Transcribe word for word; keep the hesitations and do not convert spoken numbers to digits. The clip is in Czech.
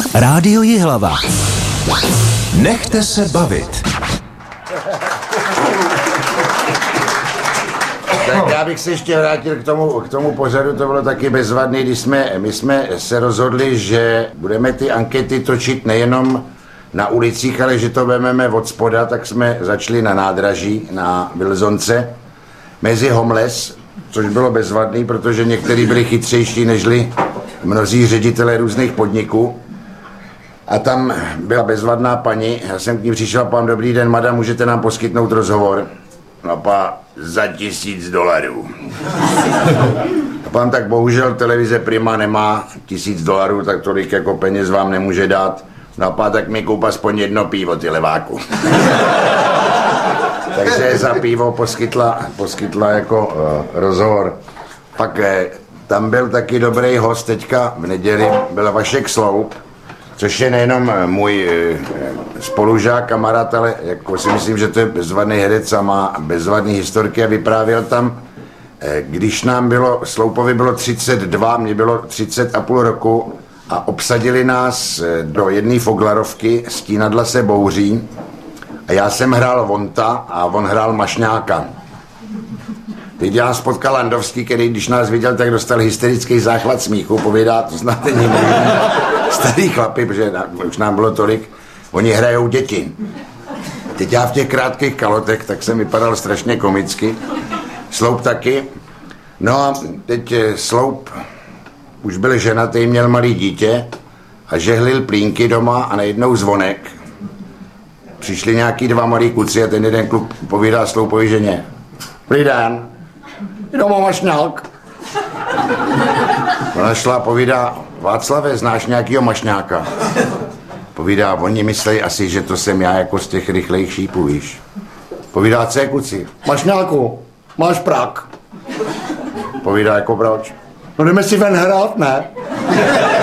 Rádio Jihlava. Nechte se bavit. Tak já bych se ještě vrátil k tomu, k tomu pořadu, to bylo taky bezvadný, když jsme, my jsme se rozhodli, že budeme ty ankety točit nejenom na ulicích, ale že to vezmeme od spoda, tak jsme začali na nádraží, na Vilzonce, mezi homeless, což bylo bezvadný, protože někteří byli chytřejší nežli mnozí ředitelé různých podniků. A tam byla bezvadná paní, já jsem k ní přišel, pán, dobrý den, madam, můžete nám poskytnout rozhovor? No pá, za tisíc dolarů. A pán, tak bohužel televize Prima nemá tisíc dolarů, tak tolik jako peněz vám nemůže dát. No pá, tak mi koup aspoň jedno pivo, ty leváku. Takže za pivo poskytla, poskytla jako uh, rozhovor. Pak eh, tam byl taky dobrý host teďka v neděli, byl Vašek Sloup, což je nejenom můj e, spolužák, kamarád, ale jako si myslím, že to je bezvadný herec a má bezvadný historky a vyprávěl tam, e, když nám bylo, Sloupovi bylo třicet dva, mě bylo třicet a půl roku a obsadili nás e, do jedné foglarovky, Stínadla se bouří a já jsem hrál Vonta a on hrál Mašňáka. Teď nás potkal Landovský, který když nás viděl, tak dostal hysterický záchvat smíchu, povědá, to znáte někdy, starý chlapi, protože už nám bylo tolik, oni hrajou děti. Teď já v těch krátkých kalotech, tak jsem vypadal strašně komicky, Sloup taky. No a teď Sloup už byl ženatý, měl malý dítě a žehlil plínky doma a najednou zvonek. Přišli nějaký dva malí kluci a ten jeden kluk povídá Sloupovi ženě. Dobrý den. Doma Mašňák. Ona šla a povídá, Václave, znáš nějakýho Mašňáka? Povídá, oni myslej asi, že to jsem já jako z těch rychlejch šípů, víš. Povídá, co je, kluci? Mašňáku, máš prak. Povídá, jako proč? No jdeme si ven hrát, ne?